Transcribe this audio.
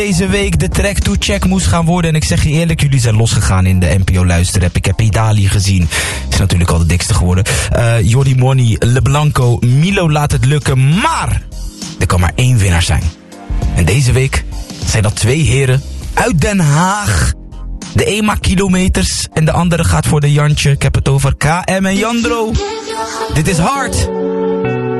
Deze week de track to check moest gaan worden. En ik zeg je eerlijk, jullie zijn losgegaan in de NPO luisterrap. Ik heb Idali gezien. Is natuurlijk al de dikste geworden. Jordi Money, LeBlanco, Milo laat het lukken. Maar er kan maar één winnaar zijn. En deze week zijn dat twee heren uit Den Haag. De een maakt kilometers en de andere gaat voor de Jantje. Ik heb het over KM en Jandro. Dit is hard.